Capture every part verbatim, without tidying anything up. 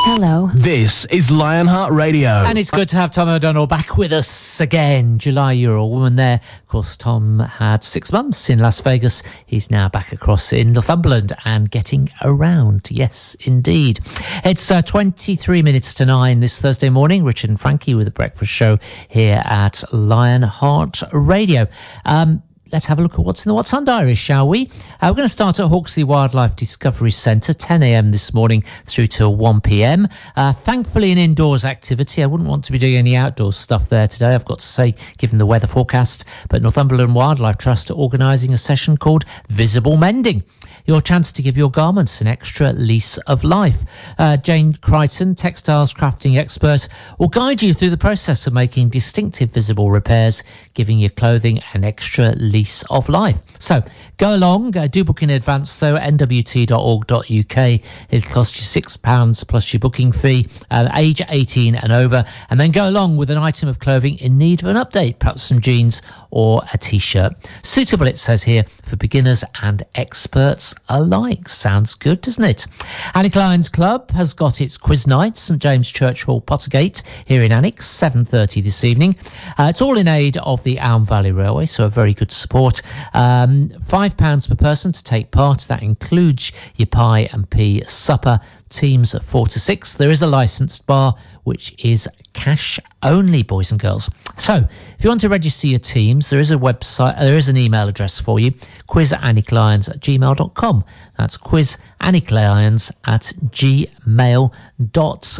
Hello. This is Lionheart Radio. And it's good to have Tom O'Donnell back with us again. July, you're a woman there. Of course, Tom had six months in Las Vegas. He's now back across in Northumberland and getting around. Yes, indeed. It's uh, twenty-three minutes to nine this Thursday morning. Richard and Frankie with the breakfast show here at Lionheart Radio. Um, Let's have a look at what's in the What's On Diary, shall we? Uh, we're going to start at Hawksley Wildlife Discovery Centre, ten a.m. this morning through till one p.m. Uh, thankfully, an indoors activity. I wouldn't want to be doing any outdoors stuff there today, I've got to say, given the weather forecast. But Northumberland Wildlife Trust are organising a session called Visible Mending. Your chance to give your garments an extra lease of life. Uh, Jane Crichton, textiles crafting expert, will guide you through the process of making distinctive visible repairs, giving your clothing an extra lease of life. So go along, uh, do book in advance though, n w t dot org dot u k. It'll cost you six pounds plus your booking fee, uh, age eighteen and over, and then go along with an item of clothing in need of an update, perhaps some jeans or a t-shirt. Suitable, it says here, for beginners and experts alike. Sounds good, doesn't it? Alnwick Lions Club has got its quiz night, St James Church Hall, Pottergate, here in Alnwick, seven thirty this evening. Uh, it's all in aid of the Elm Valley Railway, so a very good support. Um, five pounds per person to take part. That includes your pie and pea supper. Teams at four to six. There is a licensed bar, which is cash only, boys and girls. So if you want to register your teams, there is a website, there is an email address for you, quiz at alnwicklions at gmail dot com. That's quiz alnwicklions at gmail dot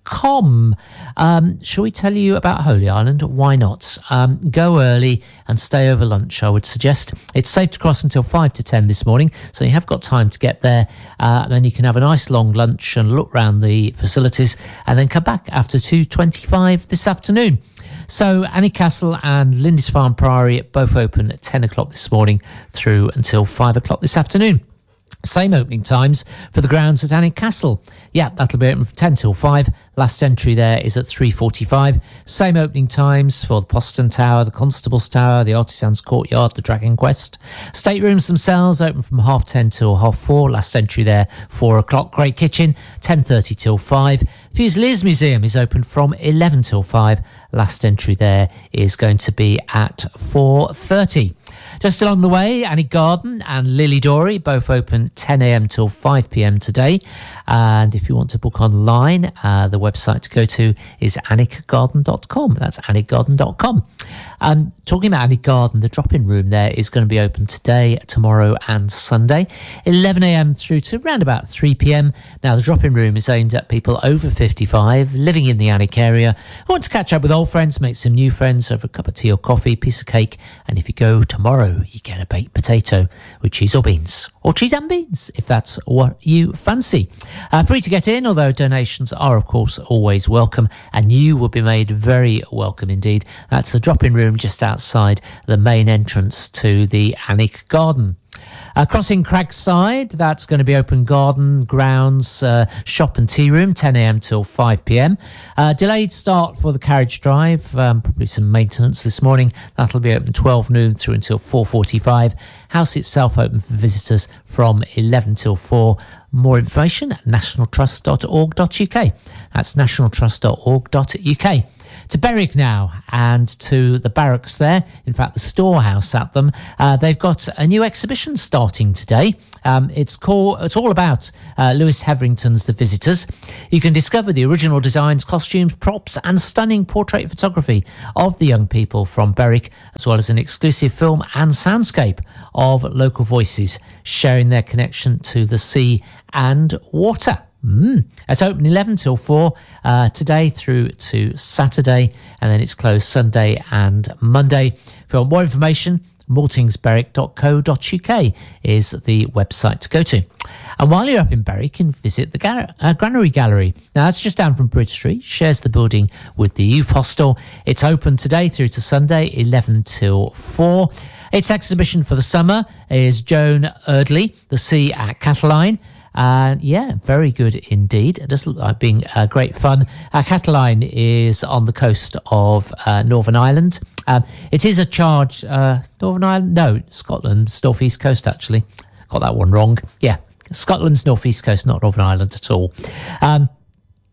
com. Um, shall we tell you about Holy Island? Why not? Um, go early and stay over lunch, I would suggest. It's safe to cross until five to ten this morning, so you have got time to get there. Uh, and then you can have a nice long lunch and look round the facilities and then come back after two twenty-five this afternoon. So Annie Castle and Lindisfarne Priory both open at ten o'clock this morning through until five o'clock this afternoon. Same opening times for the grounds at Alnwick Castle. Yeah, that'll be open from ten till five. Last entry there is at three forty-five. Same opening times for the Poston Tower, the Constable's Tower, the Artisans Courtyard, the Dragon Quest. Staterooms themselves open from half ten till half four. Last entry there, four o'clock. Great Kitchen, ten thirty till five. Fusiliers Museum is open from eleven till five. Last entry there is going to be at four thirty. Just along the way, Alnwick Garden and Lily Dory, both open ten a.m. till five p.m. today. And if you want to book online, uh, the website to go to is alnwick garden dot com. That's alnwick garden dot com. Um, talking about Alnwick Garden, the drop-in room there is going to be open today, tomorrow and Sunday, eleven a.m. through to around about three p.m. Now, the drop-in room is aimed at people over fifty-five, living in the Alnwick area, who want to catch up with old friends, make some new friends over a cup of tea or coffee, piece of cake, and if you go tomorrow, you get a baked potato with cheese or beans, or cheese and beans, if that's what you fancy. Uh, free to get in, although donations are, of course, always welcome, and you will be made very welcome indeed. That's the drop-in room just outside the main entrance to the Alnwick Garden. Uh, crossing Cragside, that's going to be open garden, grounds, uh, shop and tea room, ten a.m. till five p.m. Uh, delayed start for the carriage drive, um, probably some maintenance this morning. That'll be open twelve noon through until four forty-five. House itself open for visitors from eleven till four. More information at national trust dot org dot u k. That's national trust dot org dot u k. To Berwick now, and to the barracks there, in fact the storehouse at them. Uh, they've got a new exhibition starting today. Um, it's called, it's all about uh, Lewis Hetherington's The Visitors. You can discover the original designs, costumes, props and stunning portrait photography of the young people from Berwick, as well as an exclusive film and soundscape of local voices sharing their connection to the sea and water. Mm. It's open eleven till four uh, today through to Saturday, and then it's closed Sunday and Monday. If you want more information, maltingsberwick dot co dot u k is the website to go to. And while you're up in Berwick, you can visit the Gar- uh, Granary Gallery. Now, that's just down from Bridge Street, shares the building with the Youth Hostel. It's open today through to Sunday, eleven till four. Its exhibition for the summer is Joan Erdley, The Sea at Cataline. Uh, yeah, very good indeed. It does look like being uh, great fun. Uh, Cataline is on the coast of uh, Northern Ireland. Uh, it is a charge, uh, Northern Ireland? No, Scotland's North East Coast, actually. Got that one wrong. Yeah, Scotland's North East Coast, not Northern Ireland at all. Um,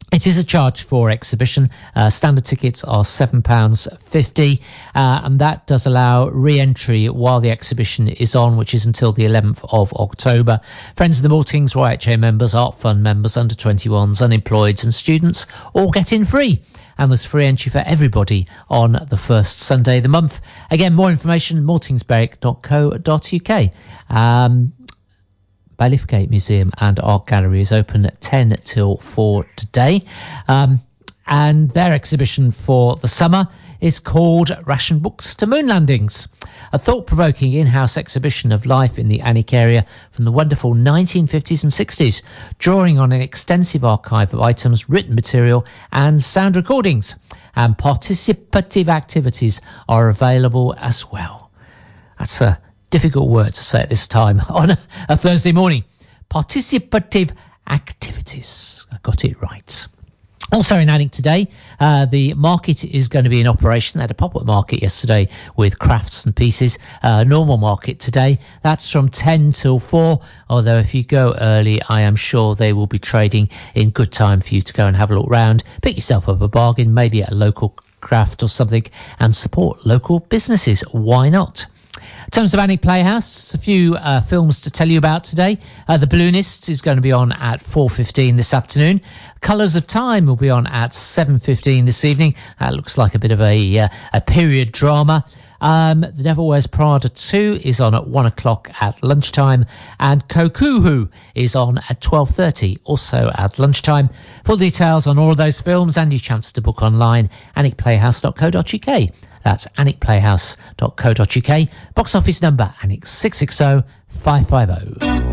It is a charge for exhibition. Uh, standard tickets are seven pounds fifty, uh, and that does allow re-entry while the exhibition is on, which is until the eleventh of October. Friends of the Maltings, Y H A members, Art Fund members, under twenty-ones, unemployed and students all get in free. And there's free entry for everybody on the first Sunday of the month. Again, more information, maltingsberwick dot co dot uk. Um, Bailiff Gate Museum and Art Gallery is open at ten till four today. Um, and their exhibition for the summer is called Ration Books to Moon Landings, a thought-provoking in-house exhibition of life in the Alnwick area from the wonderful nineteen fifties and sixties, drawing on an extensive archive of items, written material and sound recordings. And participative activities are available as well. That's a difficult word to say at this time on a, a Thursday morning. Participative activities. I got it right. Also in Alnwick today, uh, the market is going to be in operation. They had a pop-up market yesterday with crafts and pieces. Uh, normal market today. That's from ten till four. Although if you go early, I am sure they will be trading in good time for you to go and have a look round. Pick yourself up a bargain, maybe at a local craft or something, and support local businesses. Why not? In terms of Alnwick Playhouse, a few uh, films to tell you about today. Uh, The Balloonist is going to be on at four fifteen this afternoon. Colours of Time will be on at seven fifteen this evening. That looks like a bit of a, uh, a period drama. Um, The Devil Wears Prada two is on at one o'clock at lunchtime. And Kokuhu is on at twelve thirty, also at lunchtime. Full details on all of those films and your chance to book online, alnwick playhouse dot co dot uk. That's alnwick playhouse dot co dot uk. Box office number, Alnwick six six zero five five zero.